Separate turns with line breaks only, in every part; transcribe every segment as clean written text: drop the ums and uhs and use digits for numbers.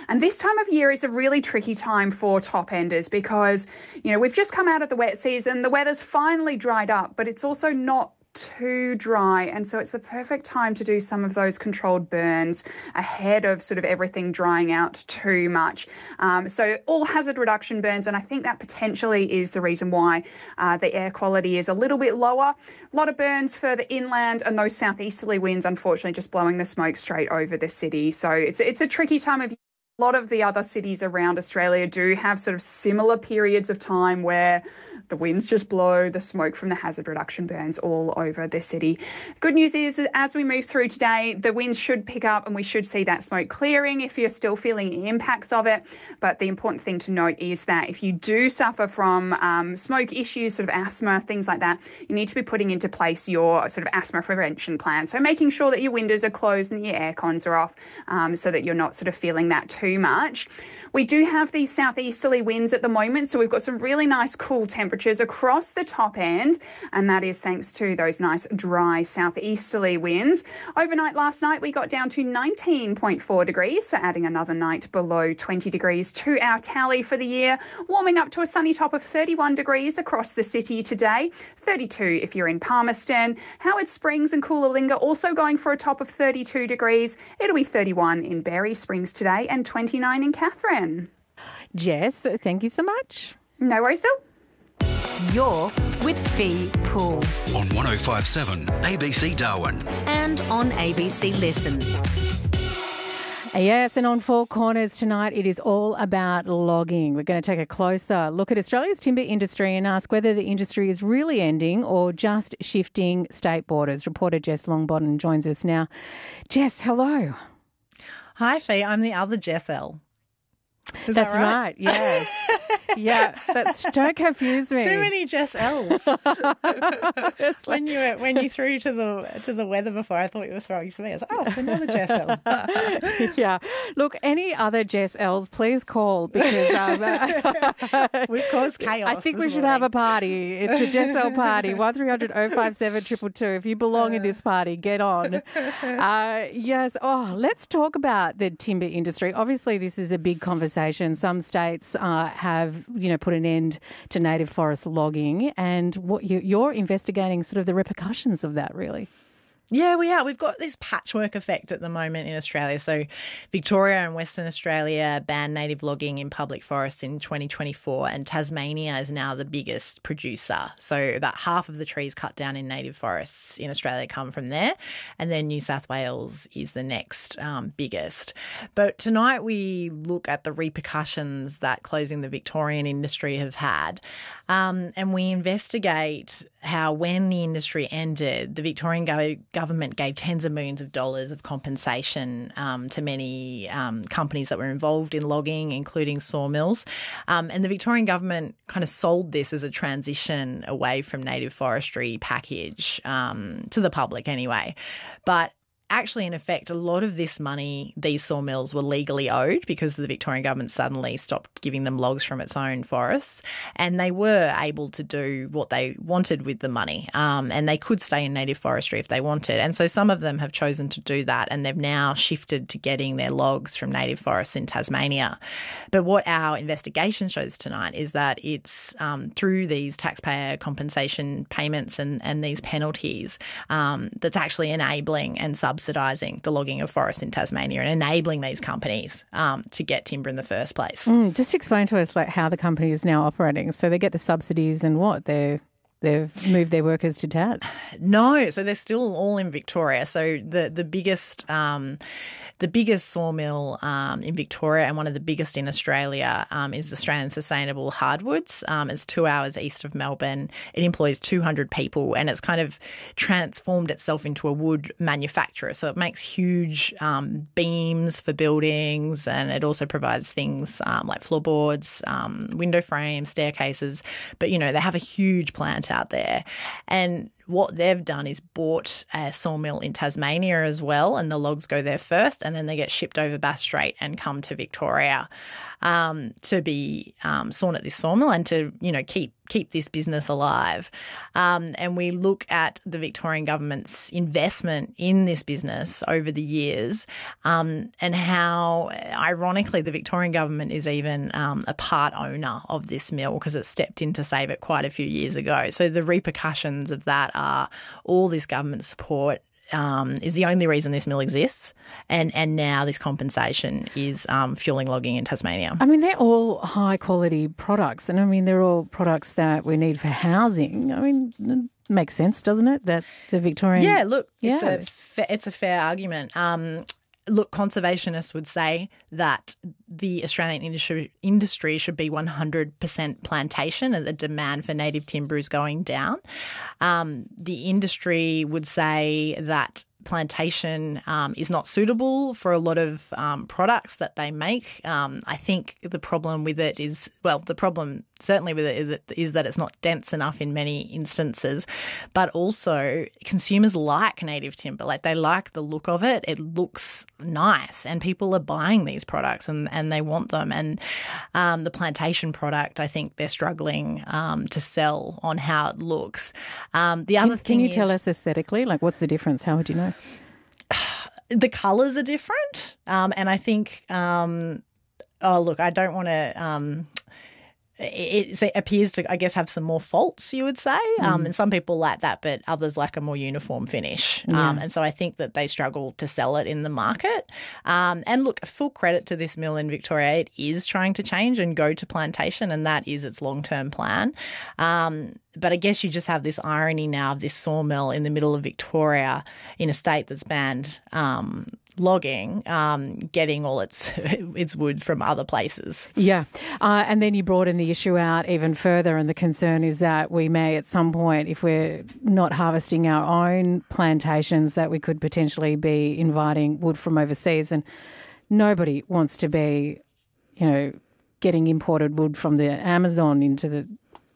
And this time of year is a really tricky time for top enders because, we've just come out of the wet season. The weather's finally dried up, but it's also not too dry, and so it's the perfect time to do some of those controlled burns ahead of sort of everything drying out too much. So all hazard reduction burns, and I think that potentially is the reason why the air quality is a little bit lower. A lot of burns further inland, and those southeasterly winds unfortunately just blowing the smoke straight over the city. So it's a tricky time of year. A lot of the other cities around Australia do have sort of similar periods of time where the winds just blow the smoke from the hazard reduction burns all over the city. Good news is, as we move through today, the winds should pick up and we should see that smoke clearing if you're still feeling the impacts of it. But the important thing to note is that if you do suffer from smoke issues, sort of asthma, things like that, you need to be putting into place your sort of asthma prevention plan. So making sure that your windows are closed and your air cons are off so that you're not sort of feeling that too much. We do have these southeasterly winds at the moment, so we've got some really nice cool temperatures across the top end, and that is thanks to those nice dry southeasterly winds. Overnight last night we got down to 19.4 degrees, so adding another night below 20 degrees to our tally for the year, warming up to a sunny top of 31 degrees across the city today, 32 if you're in Palmerston. Howard Springs and Coolangatta also going for a top of 32 degrees. It'll be 31 in Berry Springs today and 29 in Katherine.
Jess, thank you so much.
No worries, still.
You're with Fee Poole
on 105.7 ABC Darwin
and on ABC Listen.
Yes, and on Four Corners tonight, it is all about logging. We're going to take a closer look at Australia's timber industry and ask whether the industry is really ending or just shifting state borders. Reporter Jess Longbottom joins us now. Jess, hello.
Hi, Fee. I'm the other Jess L. Is
that's
that
right? Yeah. Yeah, don't confuse me.
Too many Jess L's. When you threw to the weather before, I thought you were throwing to me. I was like, oh, it's another Jess L.
Yeah. Look, any other Jess L's, please call because
we've caused chaos.
I think we should have a party. It's a Jess L party. 1300 057 222. If you belong in this party, get on. Yes. Oh, let's talk about the timber industry. Obviously, this is a big conversation. Some states have, put an end to native forest logging, and what you're investigating sort of the repercussions of that, really.
Yeah, we are. We've got this patchwork effect at the moment in Australia. So Victoria and Western Australia banned native logging in public forests in 2024, and Tasmania is now the biggest producer. So about half of the trees cut down in native forests in Australia come from there, and then New South Wales is the next biggest. But tonight we look at the repercussions that closing the Victorian industry have had, and we investigate how when the industry ended, the Victorian government gave tens of millions of dollars of compensation to many companies that were involved in logging, including sawmills. And the Victorian government kind of sold this as a transition away from native forestry package to the public anyway. But actually, in effect, a lot of this money, these sawmills were legally owed because the Victorian government suddenly stopped giving them logs from its own forests, and they were able to do what they wanted with the money, and they could stay in native forestry if they wanted. And so some of them have chosen to do that, and they've now shifted to getting their logs from native forests in Tasmania. But what our investigation shows tonight is that it's through these taxpayer compensation payments and these penalties that's actually enabling and subsidising the logging of forests in Tasmania and enabling these companies to get timber in the first place.
Just explain to us how the company is now operating. So they get the subsidies and what? They've moved their workers to Tas?
No, so they're still all in Victoria. So the biggest sawmill in Victoria and one of the biggest in Australia is the Australian Sustainable Hardwoods. It's 2 hours east of Melbourne. It employs 200 people, and it's kind of transformed itself into a wood manufacturer. So it makes huge beams for buildings, and it also provides things like floorboards, window frames, staircases. But, they have a huge plant out there. And what they've done is bought a sawmill in Tasmania as well, and the logs go there first, and then they get shipped over Bass Strait and come to Victoria to be sawn at this sawmill and to, keep this business alive. And we look at the Victorian government's investment in this business over the years, and how, ironically, the Victorian government is even a part owner of this mill because it stepped in to save it quite a few years ago. So the repercussions of that are all this government support is the only reason this mill exists, and now this compensation is fueling logging in Tasmania.
I mean, they're all high quality products, and I mean, they're all products that we need for housing. I mean, it makes sense, doesn't it, that the Victorian...
Yeah, look, it's a fair argument. Look, conservationists would say that the Australian industry should be 100% plantation, and the demand for native timber is going down. The industry would say that plantation is not suitable for a lot of products that they make. I think the problem with it is, the problem certainly with it is that it's not dense enough in many instances, but also consumers like native timber. Like, they like the look of it. It looks nice, and people are buying these products and they want them. And the plantation product, I think they're struggling to sell on how it looks. The other thing
Can you tell us aesthetically, like, what's the difference? How would you know?
The colours are different, and I think, I don't want to. It appears to, I guess, have some more faults, you would say, and some people like that, but others like a more uniform finish. And so I think that they struggle to sell it in the market. And look, full credit to this mill in Victoria. It is trying to change and go to plantation, and that is its long-term plan. But I guess you just have this irony now of this sawmill in the middle of Victoria in a state that's banned logging, getting all its wood from other places.
Yeah. And then you broaden the issue out even further, and the concern is that we may at some point, if we're not harvesting our own plantations, that we could potentially be inviting wood from overseas, and nobody wants to be, getting imported wood from the Amazon into the,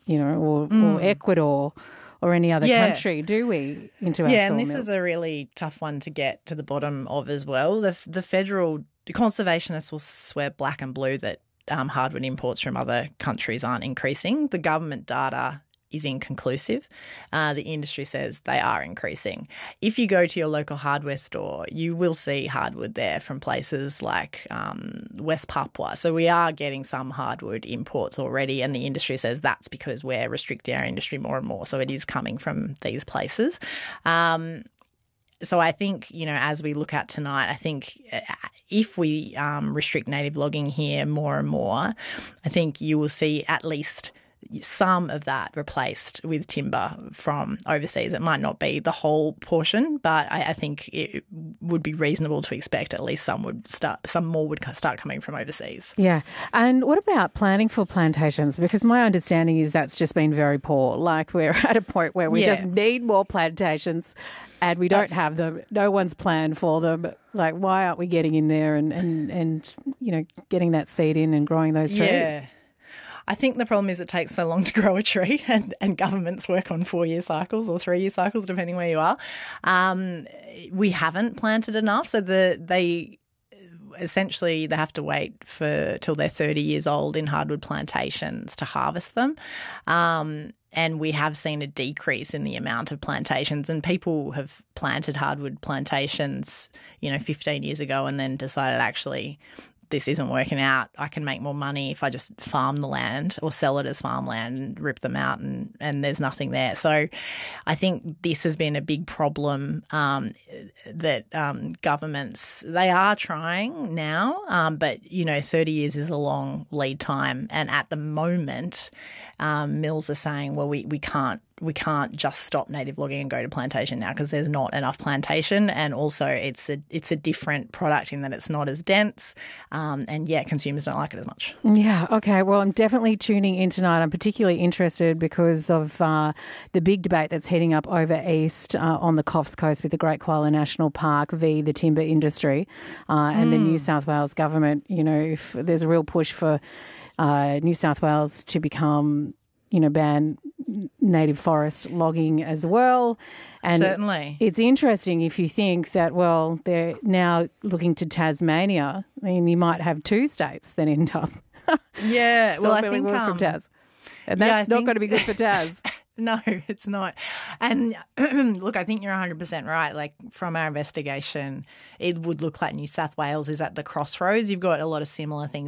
or Ecuador or any other country, do we, into our sawmills?
And this is a really tough one to get to the bottom of as well. The federal conservationists will swear black and blue that hardwood imports from other countries aren't increasing. The government data is inconclusive. The industry says they are increasing. If you go to your local hardware store, you will see hardwood there from places like West Papua. So we are getting some hardwood imports already, and the industry says that's because we're restricting our industry more and more. So it is coming from these places. So I think, as we look at tonight, I think if we restrict native logging here more and more, I think you will see at least some of that replaced with timber from overseas. It might not be the whole portion, but I think it would be reasonable to expect at least some more would start coming from overseas.
Yeah. And what about planning for plantations? Because my understanding is that's just been very poor. Like, we're at a point where we just need more plantations and we don't have them. No one's planned for them. Like, why aren't we getting in there and getting that seed in and growing those trees?
Yeah. I think the problem is it takes so long to grow a tree, and governments work on 4-year cycles or 3-year cycles, depending where you are. We haven't planted enough, so they have to wait till they're 30 years old in hardwood plantations to harvest them. And we have seen a decrease in the amount of plantations, and people have planted hardwood plantations, 15 years ago, and then decided actually this isn't working out. I can make more money if I just farm the land or sell it as farmland and rip them out, and there's nothing there. So I think this has been a big problem that governments, they are trying now, but 30 years is a long lead time. And at the moment, mills are saying, well, we can't just stop native logging and go to plantation now because there's not enough plantation, and also it's a different product in that it's not as dense, and consumers don't like it as much.
Yeah, okay. Well, I'm definitely tuning in tonight. I'm particularly interested because of the big debate that's heading up over east on the Coffs Coast with the Great Koala National Park v the timber industry and the New South Wales government. If there's a real push for New South Wales to become ban native forest logging as well. And
Certainly.
it's interesting if you think that, well, they're now looking to Tasmania. I mean, you might have two states that end up
Yeah, well, I
self-billing
think
wood from Tas. And
yeah,
that's
I
not
think-
going to be good for Tas.
No, it's not. And look, I think you're 100% right. Like from our investigation, it would look like New South Wales is at the crossroads. You've got a lot of similar things